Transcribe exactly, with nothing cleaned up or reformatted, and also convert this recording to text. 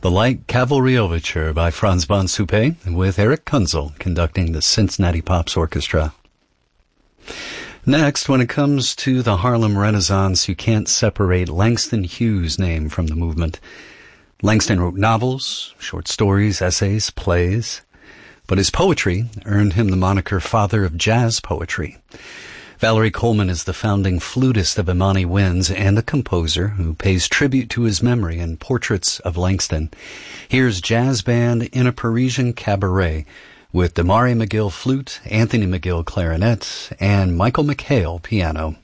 The Light Cavalry Overture by Franz von Suppé, with Eric Kunzel conducting the Cincinnati Pops Orchestra. Next, when it comes to the Harlem Renaissance, you can't separate Langston Hughes' name from the movement. Langston wrote novels, short stories, essays, plays, but his poetry earned him the moniker Father of Jazz Poetry. Valerie Coleman is the founding flutist of Imani Winds and a composer who pays tribute to his memory in Portraits of Langston. Here's Jazz Band in a Parisian Cabaret with Damari McGill flute, Anthony McGill clarinet, and Michael McHale piano.